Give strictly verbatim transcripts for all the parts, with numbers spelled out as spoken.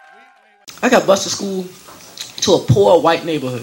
I got bused to school to a poor white neighborhood.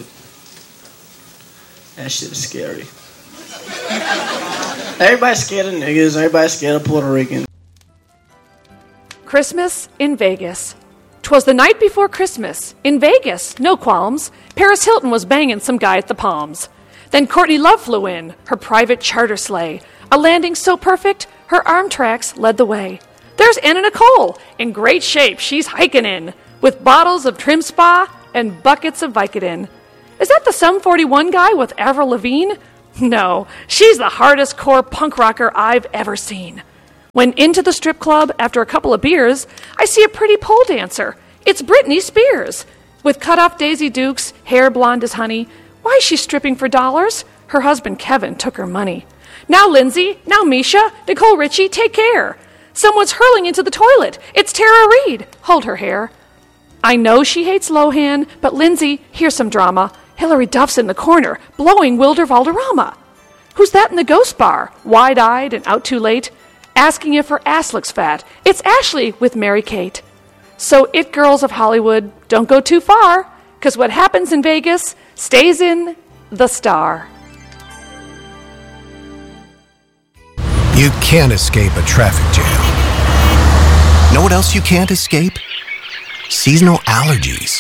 That shit is scary. Everybody's scared of niggas. Everybody's scared of Puerto Rican. Christmas in Vegas. 'Twas the night before Christmas. In Vegas, no qualms. Paris Hilton was banging some guy at the Palms. Then Courtney Love flew in, her private charter sleigh. A landing so perfect, her arm tracks led the way. There's Anna Nicole, in great shape, she's hiking in, with bottles of Trim Spa and buckets of Vicodin. Is that the Sum forty-one guy with Avril Lavigne? No, she's the hardest core punk rocker I've ever seen. Went into the strip club after a couple of beers, I see a pretty pole dancer. It's Britney Spears. With cut-off Daisy Dukes, hair blonde as honey. Why is she stripping for dollars? Her husband Kevin took her money. Now Lindsay, now Misha, Nicole Richie, take care. Someone's hurling into the toilet. It's Tara Reid. Hold her hair. I know she hates Lohan, but Lindsay, here's some drama. Hillary Duff's in the corner, blowing Wilder Valderrama. Who's that in the ghost bar, wide-eyed and out too late? Asking if her ass looks fat. It's Ashley with Mary-Kate. So it girls of Hollywood, don't go too far, because what happens in Vegas stays in The Star. You can't escape a traffic jam. Know what else you can't escape? Seasonal allergies.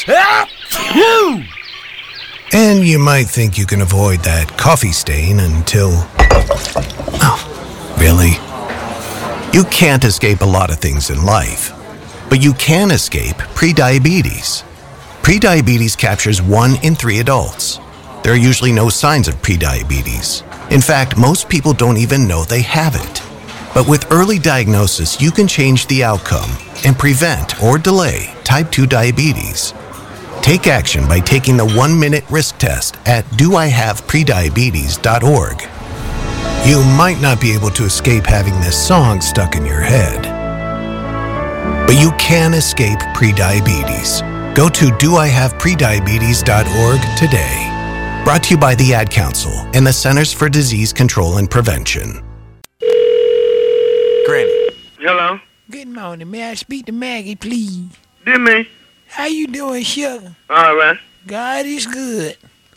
And you might think you can avoid that coffee stain until... Oh, really? You can't escape a lot of things in life, but you can escape prediabetes. Prediabetes captures one in three adults. There are usually no signs of prediabetes. In fact, most people don't even know they have it. But with early diagnosis, you can change the outcome and prevent or delay type two diabetes. Take action by taking the one-minute risk test at do I have prediabetes dot org. You might not be able to escape having this song stuck in your head, but you can escape prediabetes. Go to do I have prediabetes dot org today. Brought to you by the Ad Council and the Centers for Disease Control and Prevention. Granny. Hello? Good morning. May I speak to Maggie, please? Did me? How you doing, sugar? All right. God is good.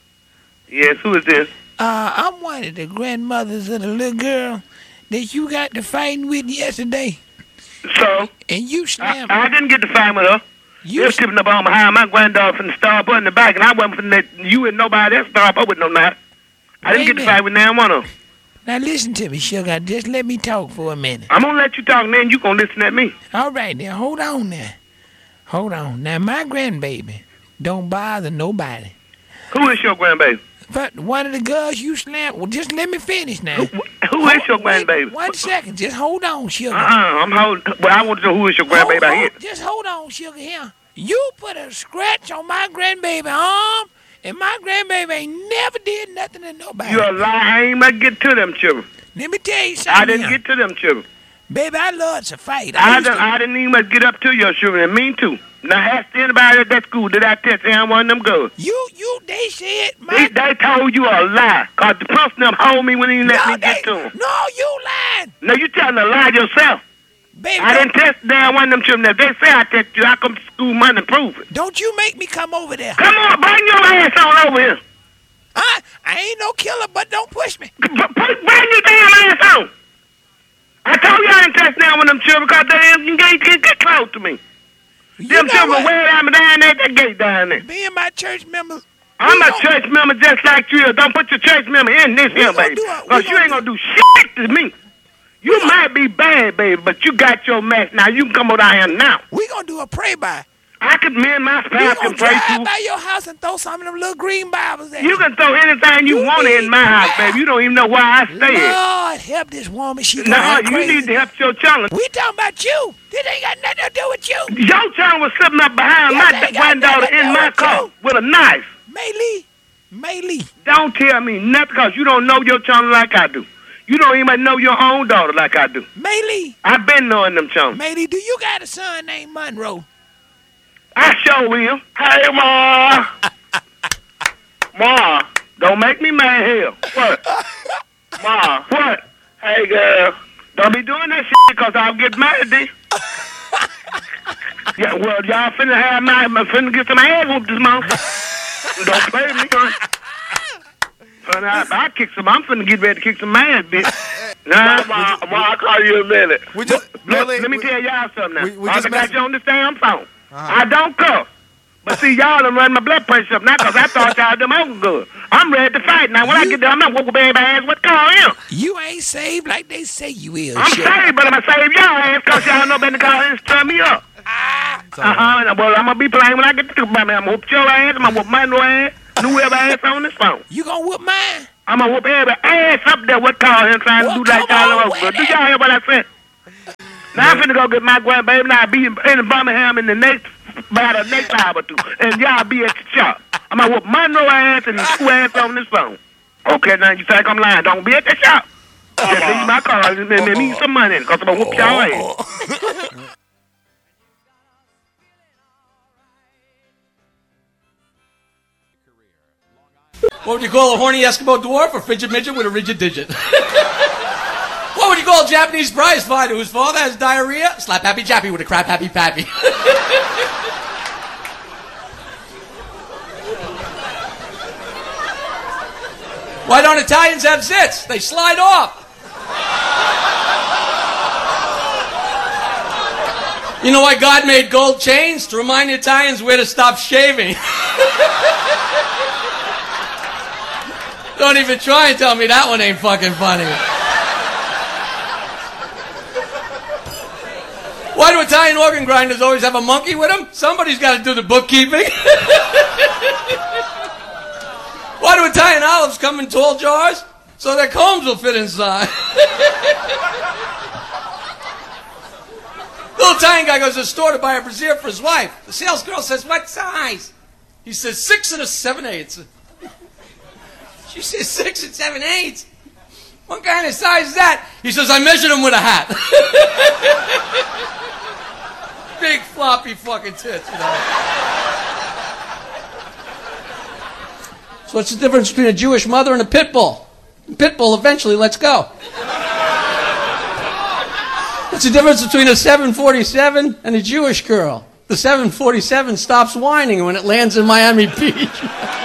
Yes, who is this? Uh, I'm one of the grandmothers of the little girl that you got to fighting with yesterday. So? And you slammed I, I didn't get to fight with her. You was tipping up on behind my granddaughter from the start up in the back, and I wasn't finna let you and nobody else start up with no knife. I didn't get to fight with now one of them. Now listen to me, sugar. Just let me talk for a minute. I'm gonna let you talk, and then you gonna listen at me. All right, now hold on now. Hold on. Now my grandbaby don't bother nobody. Who is your grandbaby? But one of the girls you slammed. Well, just let me finish now. Who, who is your grandbaby? One second. Just hold on, sugar. Uh-uh. I'm hold. Well, I want to know who is your grandbaby out here. Just hold on, sugar. Here. You put a scratch on my grandbaby arm, and my grandbaby ain't never did nothing to nobody. You're a lie. I ain't gonna get to them children. Let me tell you something. I didn't here. get to them children. Baby, I love to fight. I, I, didn't, to... I didn't even get up to your children, and mean too. Now ask anybody at that school, did I tell you I'm one of them girls? You, you, they said my... They, they told you a lie, because the person them hold me when he let no, me they, get to them. No, you lying. No, you telling a lie yourself. Baby, I didn't test down one of them children. If they say I test you, I come to school Monday and prove it. Don't you make me come over there. Come on, bring your ass on over here. I, I ain't no killer, but don't push me. P- put, bring your damn ass on. I told you I didn't test down one of them children because they didn't get, get, get close to me. You them children way down down there, that gate down there. Being my church member. I'm a church member just like you. Don't put your church member in this here, baby. Because you ain't going to do shit to me. You we might be bad, baby, but you got your match. Now, you can come over down here now. We going to do a pray-by. I could, me and my spouse can pray too. You by your house and throw some of them little green Bibles at you. You can throw anything you, you want in my house, baby. You don't even know why I stay here. Lord, help this woman. She No, you crazy. Need to help your challenge. We talking about you. This ain't got nothing to do with you. Your child was slipping up behind yes, my granddaughter in my car you. With a knife. Maylee. Maylee. Don't tell me nothing because you don't know your child like I do. You don't even know your own daughter like I do. Maylee. I've been knowing them chums. Maylee, do you got a son named Monroe? I sure will. Hey, Ma. Ma, don't make me mad here. What? Ma, what? Hey, girl, don't be doing that shit because I'll get mad at you. Yeah, well, y'all finna have my, my finna get some ass whooped this month. Don't play with me, son. Son, I, I kick some. I'm finna get ready to kick some ass, bitch. Nah, well, well, I'll call you in a minute. We just, Look, Billy, let me we, tell y'all something now. we- we I just got messed- you on this damn phone. Uh-huh. I don't cuff. But see, y'all done run my blood pressure up now because I thought y'all them open good. I'm ready to fight. Now, when I get there, I'm not whooping baby ass. What call him? You ain't saved like they say you is. I'm shit. saved, but I'm going to save y'all ass because y'all know better to call him and stir me up. Uh-huh. Well, I'm going to be playing when I get to about me. I'm going to whoop your ass. I'm going to whoop my new ass. Whoever ass on this phone. You gonna whoop mine? I'm going to whoop every ass up there. What call him trying Well, to do like come y'all on, over. with Do it. y'all hear what I said? Now, I'm finna go get my grandbaby. Now, I'll be in in Birmingham in the next, by the next hour or two. And y'all be at the shop. I'm going to whoop my new ass and the two ass on this phone. Okay, now you think I'm lying. Don't be at the shop. Just leave my car and let me some money because I'm going to whoop y'all ass. What would you call a horny Eskimo dwarf? A frigid midget with a rigid digit? What would you call a Japanese prize fighter whose father has diarrhea? Slap happy jappy with a crap happy pappy. Why don't Italians have zits? They slide off. You know why God made gold chains? To remind the Italians where to stop shaving. Don't even try and tell me that one ain't fucking funny. Why do Italian organ grinders always have a monkey with them? Somebody's got to do the bookkeeping. Why do Italian olives come in tall jars? So their combs will fit inside. Little Italian guy goes to the store to buy a brassiere for his wife. The sales girl says, "What size?" He says, six and a seven eighths. She says, six and seven eighths? What kind of size is that? He says, I measured him with a hat. Big floppy fucking tits, you know. So what's the difference between a Jewish mother and a pit bull? A pit bull eventually lets go. What's the difference between a seven forty-seven and a Jewish girl? The seven forty-seven stops whining when it lands in Miami Beach.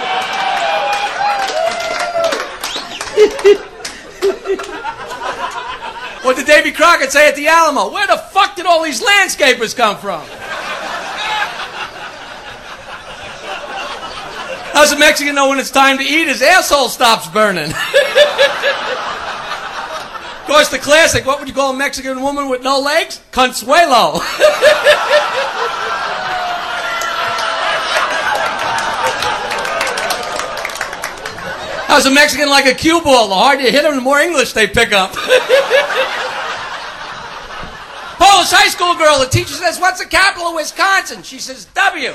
What did Davy Crockett say at the Alamo? Where the fuck did all these landscapers come from? How's a Mexican know when it's time to eat? His asshole stops burning. Of course, the classic, what would you call a Mexican woman with no legs? Consuelo. How's a Mexican like a cue ball? The harder you hit them, the more English they pick up. Polish high school girl, the teacher says, what's the capital of Wisconsin? She says, W.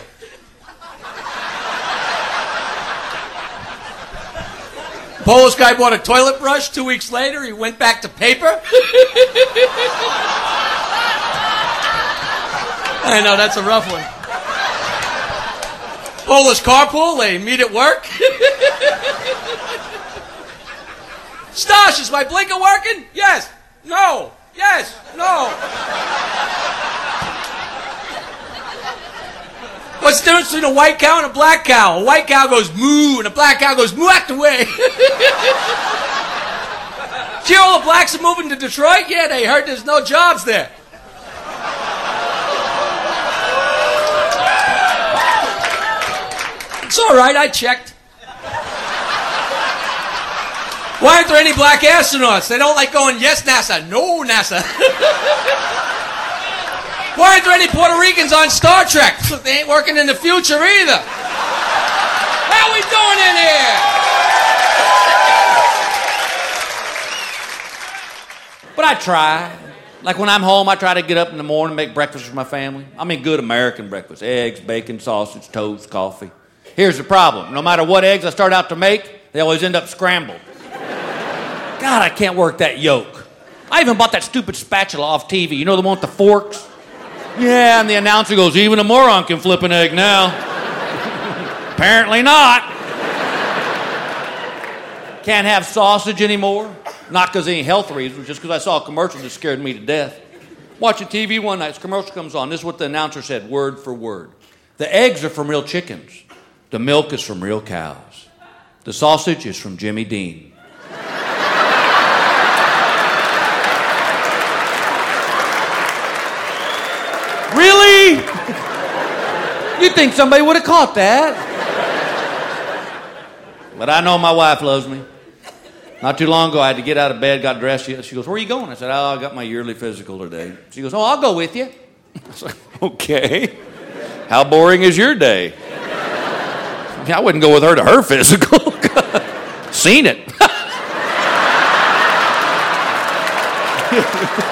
Polish guy bought a toilet brush. Two weeks later, he went back to paper. I know, that's a rough one. Polish carpool, they meet at work. Stosh, is my blinker working? Yes. No. Yes. No. What's the difference between a white cow and a black cow? A white cow goes moo, and a black cow goes moo act away. See, all the blacks are moving to Detroit? Yeah, they heard there's no jobs there. It's all right, I checked. Why aren't there any black astronauts? They don't like going, yes, NASA. No, NASA. Why aren't there any Puerto Ricans on Star Trek? They ain't working in the future either. How we doing in here? But I try. Like when I'm home, I try to get up in the morning and make breakfast for my family. I mean good American breakfast. Eggs, bacon, sausage, toast, coffee. Here's the problem. No matter what eggs I start out to make, they always end up scrambled. God, I can't work that yolk. I even bought that stupid spatula off T V. You know the one with the forks? Yeah, and the announcer goes, even a moron can flip an egg now. Apparently not. Can't have sausage anymore. Not because of any health reasons, just because I saw a commercial that scared me to death. Watching T V one night, this commercial comes on. This is what the announcer said, word for word. The eggs are from real chickens. The milk is from real cows. The sausage is from Jimmy Dean. Really? You'd think somebody would have caught that. But I know my wife loves me. Not too long ago, I had to get out of bed, got dressed. She goes, where are you going? I said, oh, I got my yearly physical today. She goes, oh, I'll go with you. I was like, okay. How boring is your day? I wouldn't go with her to her physical. Seen it.